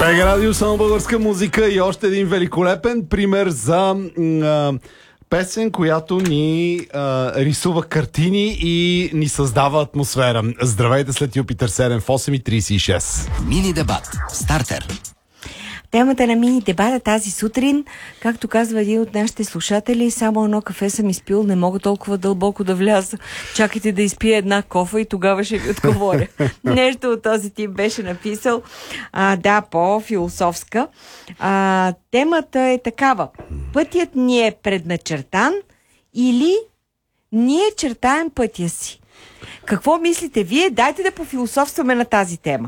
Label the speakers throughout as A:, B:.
A: БГ Радио, само българска музика и още един великолепен пример за песен, която ни рисува картини и ни създава атмосфера. Здравейте след Юпитер 7 в 8:36.
B: Мини дебат. Стартер.
C: Темата на мини дебата тази сутрин, както казва един от нашите слушатели, само едно кафе съм изпил, не мога толкова дълбоко да вляза. Чакайте да изпия една кофа и тогава ще ви отговоря. Нещо от този тип беше написал. Да, по-философска. Темата е такава. Пътят ни е предначертан или ние чертаем пътя си? Какво мислите вие? Дайте да пофилософстваме на тази тема.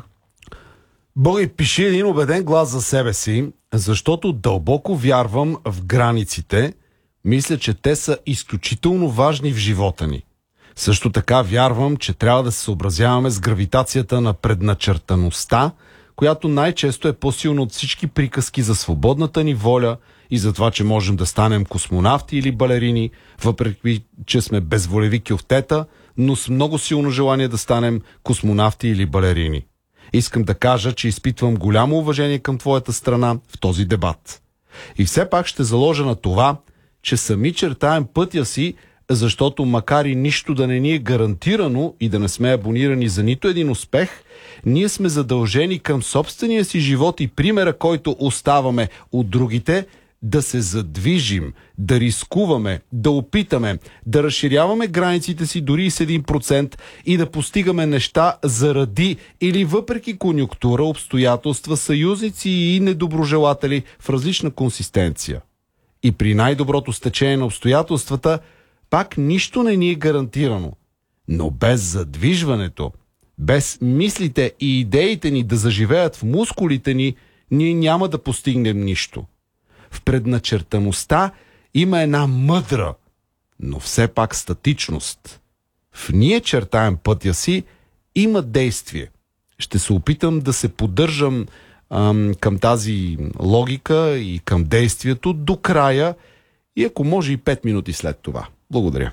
A: Боги, пиши един убеден глас за себе си, защото дълбоко вярвам в границите. Мисля, че те са изключително важни в живота ни. Също така вярвам, че трябва да се съобразяваме с гравитацията на предначертаността, която най-често е по-силна от всички приказки за свободната ни воля и за това, че можем да станем космонавти или балерини, въпреки че сме безволеви кюфтета, но с много силно желание да станем космонавти или балерини. Искам да кажа, че изпитвам голямо уважение към твоята страна в този дебат. И все пак ще заложа на това, че сами чертаем пътя си, защото макар и нищо да не ни е гарантирано и да не сме абонирани за нито един успех, ние сме задължени към собствения си живот и примера, който оставаме от другите, да се задвижим, да рискуваме, да опитаме, да разширяваме границите си дори с 1% и да постигаме неща заради или въпреки конюнктура, обстоятелства, съюзници и недоброжелатели в различна консистенция. И при най-доброто стечение на обстоятелствата пак нищо не ни е гарантирано. Но без задвижването, без мислите и идеите ни да заживеят в мускулите ни, ние няма да постигнем нищо. В предначертаността има една мъдра, но все пак статичност. В ние чертаем пътя си, има действие. Ще се опитам да се поддържам към тази логика и към действието до края и ако може и 5 минути след това. Благодаря.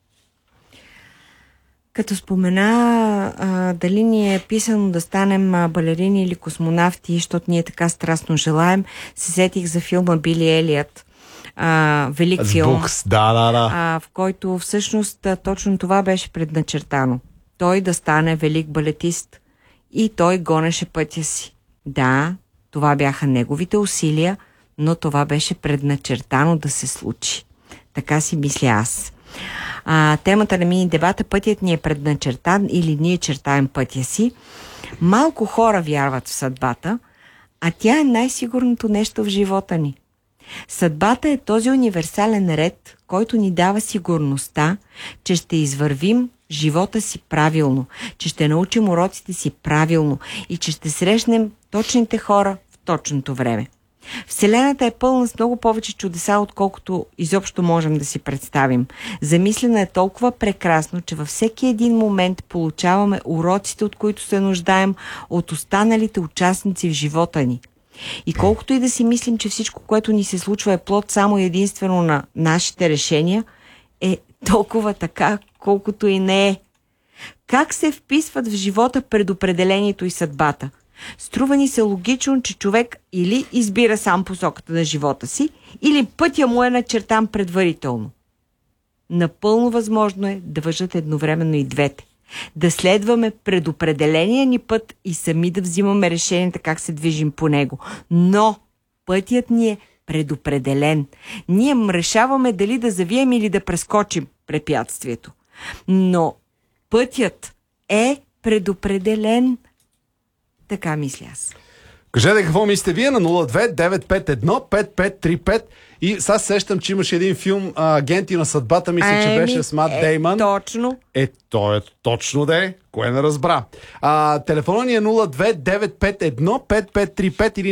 C: Като спомена дали ни е писано да станем балерини или космонавти, защото ние така страстно желаем, се сетих за филма Били Елият. Велик филм, в който всъщност точно това беше предначертано. Той да стане велик балетист и той гонеше пътя си. Да, това бяха неговите усилия, но това беше предначертано да се случи. Така си мисля аз. Темата на мини дебата, пътят ни е предначертан или ние чертаем пътя си. Малко хора вярват в съдбата, а тя е най-сигурното нещо в живота ни. Съдбата е този универсален ред, който ни дава сигурността, че ще извървим живота си правилно, че ще научим уроците си правилно и че ще срещнем точните хора в точното време. Вселената е пълна с много повече чудеса, отколкото изобщо можем да си представим. Замислена е толкова прекрасно, че във всеки един момент получаваме уроците, от които се нуждаем от останалите участници в живота ни. И колкото и да си мислим, че всичко, което ни се случва е плод само и единствено на нашите решения, е толкова така, колкото и не е. Как се вписват в живота предопределението и съдбата? Струва ни се логично, че човек или избира сам посоката на живота си, или пътя му е начертан предварително. Напълно възможно е да важат едновременно и двете. Да следваме предопределения ни път и сами да взимаме решенията как се движим по него. Но пътят ни е предопределен. Ние решаваме дали да завием или да прескочим препятствието. Но пътят е предопределен. Така мисля аз.
A: Кажете какво мислите вие на 02-951-5535 и сега сещам, че имаше един филм Агенти на съдбата, мисля, че беше с Мат Деймън.
C: Точно.
A: То е точно кое не разбра. Телефонът ни е 02-951-5535 или